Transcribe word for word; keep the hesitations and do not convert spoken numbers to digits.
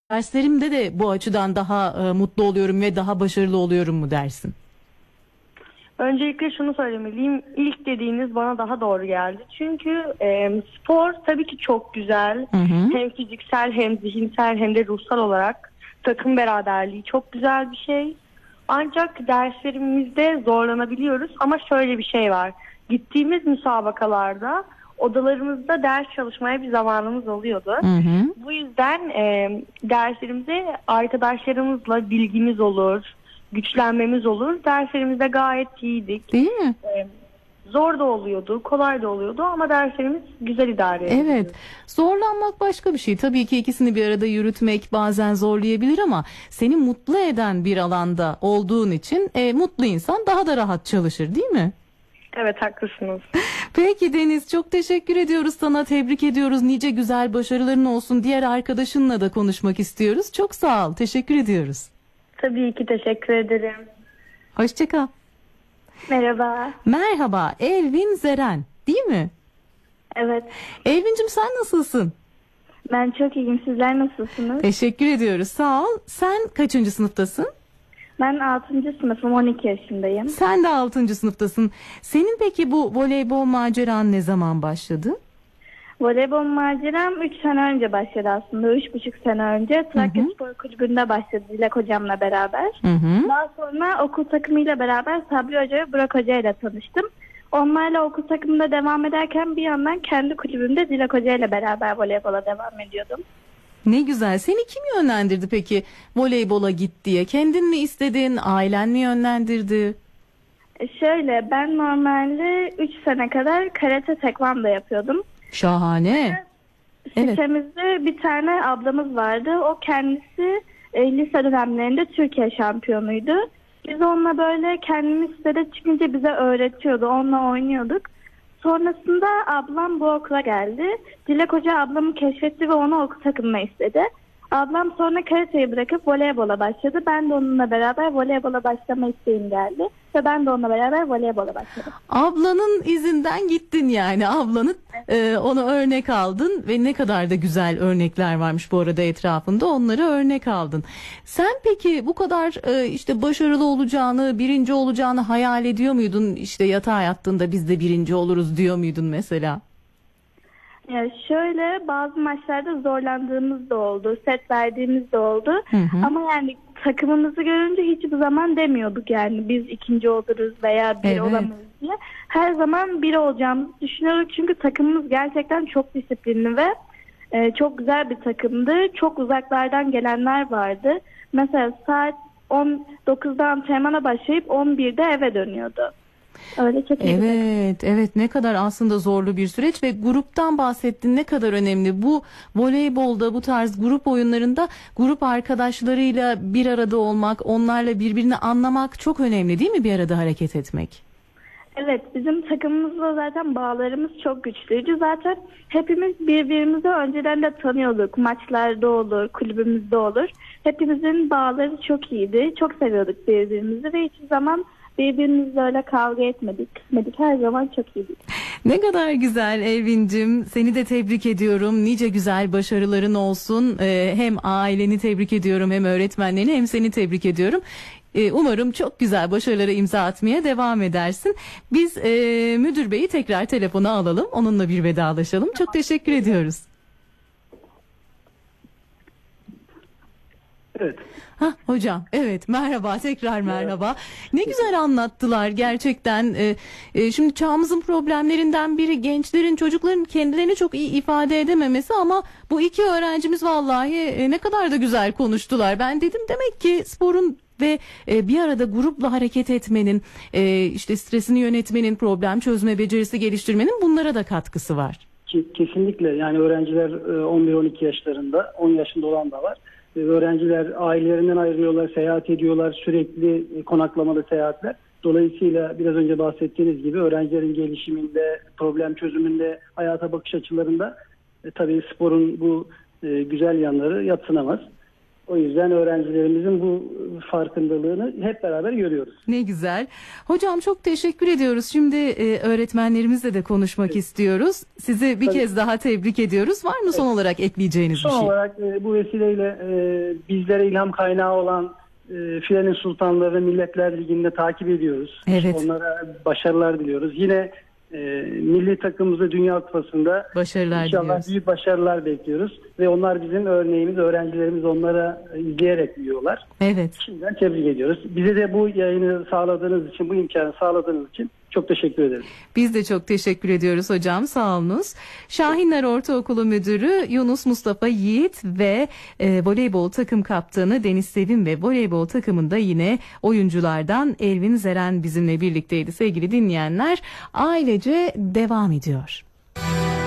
Derslerimde de bu açıdan daha e, mutlu oluyorum ve daha başarılı oluyorum mu dersin? Öncelikle şunu söylemeliyim. İlk dediğiniz bana daha doğru geldi. Çünkü e, spor tabii ki çok güzel. Hı hı. Hem fiziksel hem zihinsel hem de ruhsal olarak takım beraberliği çok güzel bir şey. Ancak derslerimizde zorlanabiliyoruz. Ama şöyle bir şey var. Gittiğimiz müsabakalarda odalarımızda ders çalışmaya bir zamanımız oluyordu. Hı hı. Bu yüzden e, derslerimizde arkadaşlarımızla bilgimiz olur, güçlenmemiz olur. Derslerimizde gayet iyiydik. Değil mi? E, zor da oluyordu, kolay da oluyordu ama derslerimiz güzel idare ediliyordu. Evet. Zorlanmak başka bir şey. Tabii ki ikisini bir arada yürütmek bazen zorlayabilir ama seni mutlu eden bir alanda olduğun için e, mutlu insan daha da rahat çalışır, değil mi? Evet, haklısınız. Peki Deniz, çok teşekkür ediyoruz sana, tebrik ediyoruz. Nice güzel başarıların olsun. Diğer arkadaşınla da konuşmak istiyoruz. Çok sağ ol, teşekkür ediyoruz. Tabii ki teşekkür ederim. Hoşça kal. Merhaba. Merhaba, Elvin Zeren, değil mi? Evet, Elvin'cim sen nasılsın? ben çok iyiyim. Sizler nasılsınız? Teşekkür ediyoruz, sağ ol. Sen kaçıncı sınıftasın? Ben altıncı sınıfım, on iki yaşındayım. Sen de altıncı sınıftasın. Senin peki bu voleybol maceran ne zaman başladı? Voleybol maceram üç sene önce başladı aslında. üç buçuk sene önce Trakya Spor Kulübü'nde başladı Dilek Hocam'la beraber. Hı hı. Daha sonra okul takımıyla beraber Sabri Hoca ve Burak Hoca ile tanıştım. Onlarla okul takımında devam ederken bir yandan kendi kulübümde Dilek Hoca ile beraber voleybola devam ediyordum. Ne güzel. Seni kim yönlendirdi peki voleybola git diye? Kendin mi istedin, ailen mi yönlendirdi? E Şöyle, ben normalde üç sene kadar karate tekvando yapıyordum. Şahane. Evet. Sitemizde bir tane ablamız vardı. O kendisi e, lise dönemlerinde Türkiye şampiyonuydu. Biz onunla böyle kendimiz sitede çıkınca bize öğretiyordu. Onunla oynuyorduk. Sonrasında ablam bu okula geldi. Dilek Hoca ablamı keşfetti ve onu okul takımına istedi. Ablam sonra karateyi bırakıp voleybola başladı. Ben de onunla beraber voleybola başlama isteğim geldi. Ve ben de onunla beraber voleybola başladım. Ablanın izinden gittin yani. Ablanı e, ona örnek aldın ve ne kadar da güzel örnekler varmış bu arada etrafında. Onları örnek aldın. Sen peki bu kadar e, işte başarılı olacağını, birinci olacağını hayal ediyor muydun? İşte yatağa yattığında biz de birinci oluruz diyor muydun mesela? Ya şöyle, bazı maçlarda zorlandığımız da oldu, set verdiğimiz de oldu. Hı hı. Ama yani takımımızı görünce hiçbir zaman demiyorduk yani biz ikinci oluruz veya bir Evet. olamayız diye. Her zaman bir olacağımızı düşünüyorduk çünkü takımımız gerçekten çok disiplinli ve e, çok güzel bir takımdı. Çok uzaklardan gelenler vardı. Mesela saat on dokuzda antrenmana başlayıp on birde eve dönüyordu. Öyle çok iyi bir takım. Evet, evet ne kadar aslında zorlu bir süreç ve gruptan bahsettin, ne kadar önemli. Bu voleybolda, bu tarz grup oyunlarında grup arkadaşlarıyla bir arada olmak, onlarla birbirini anlamak çok önemli değil mi, bir arada hareket etmek? Evet, bizim takımımızla zaten bağlarımız çok güçlüydü. Zaten hepimiz birbirimizi önceden de tanıyorduk. Maçlarda olur, kulübümüzde olur. Hepimizin bağları çok iyiydi. Çok seviyorduk birbirimizi ve hiçbir zaman birbirimizle öyle kavga etmedik, kısmedik. Her zaman çok iyiydik. Ne kadar güzel Elvin'cim. Seni de tebrik ediyorum. Nice güzel başarıların olsun. Ee, hem aileni tebrik ediyorum, hem öğretmenlerini, hem seni tebrik ediyorum. Ee, umarım çok güzel başarılara imza atmaya devam edersin. Biz e, müdür beyi tekrar telefona alalım. Onunla bir vedalaşalım. Çok teşekkür ediyoruz. Evet. Hah, hocam, evet, merhaba, tekrar merhaba. Ne güzel anlattılar gerçekten. Ee, e, şimdi çağımızın problemlerinden biri gençlerin, çocukların kendilerini çok iyi ifade edememesi, ama bu iki öğrencimiz vallahi e, ne kadar da güzel konuştular. Ben dedim demek ki sporun ve e, bir arada grupla hareket etmenin, e, işte stresini yönetmenin, problem çözme becerisi geliştirmenin bunlara da katkısı var. Ki- Kesinlikle, yani öğrenciler e, on bir on iki yaşlarında, on yaşında olan da var. E, Öğrenciler ailelerinden ayrılıyorlar, seyahat ediyorlar, sürekli e, konaklamalı seyahatler. Dolayısıyla biraz önce bahsettiğiniz gibi öğrencilerin gelişiminde, problem çözümünde, hayata bakış açılarında e, tabii sporun bu e, güzel yanları yadsınamaz. O yüzden öğrencilerimizin bu farkındalığını hep beraber görüyoruz. Ne güzel. Hocam çok teşekkür ediyoruz. Şimdi e, öğretmenlerimizle de konuşmak evet. istiyoruz. Sizi bir Tabii. kez daha tebrik ediyoruz. Var mı evet. son olarak ekleyeceğiniz son bir şey? Son olarak e, bu vesileyle e, bizlere ilham kaynağı olan e, Filenin Sultanları Milletler Ligi'nde takip ediyoruz. Evet. Onlara başarılar diliyoruz. Yine e, milli takımımızda Dünya Kupası'nda başarılar inşallah diliyoruz. Büyük başarılar bekliyoruz. Ve onlar bizim örneğimiz, öğrencilerimiz onlara izleyerek büyüyorlar. Evet. Şimdiden tebrik ediyoruz. Bize de bu yayını sağladığınız için, bu imkanı sağladığınız için çok teşekkür ederiz. Biz de çok teşekkür ediyoruz hocam. Sağ olunuz. Şahinler Ortaokulu Müdürü Yunus Mustafa Yiğit ve e, voleybol takım kaptanı Deniz Sevim ve voleybol takımında yine oyunculardan Elvin Zeren bizimle birlikteydi sevgili dinleyenler. Ailece devam ediyor.